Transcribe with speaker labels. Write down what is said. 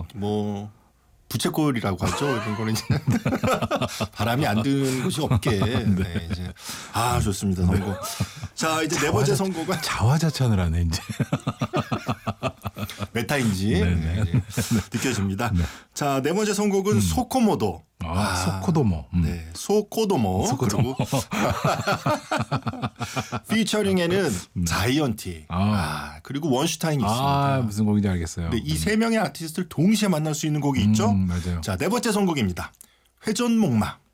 Speaker 1: 뭐 부채꼴이라고 하죠. 이런 거는 이제 바람이 안 드는 곳이 없게. 네, 이제 좋습니다. 선곡. 자, 이제 네 번째 선곡은
Speaker 2: 자화자찬을 하네 이제.
Speaker 1: 메타인지 네, 느껴집니다. 네. 자, 네 번째 선곡은 소코모도.
Speaker 2: 소코도모.
Speaker 1: 네, 소코도모. 그리고 피처링에는 자이언티. 그리고 원슈타인이 있습니다.
Speaker 2: 무슨 곡인지 알겠어요.
Speaker 1: 네, 이 세 명의 아티스트를 동시에 만날 수 있는 곡이 있죠.
Speaker 2: 맞아요.
Speaker 1: 자, 네 번째 선곡입니다. 회전목마.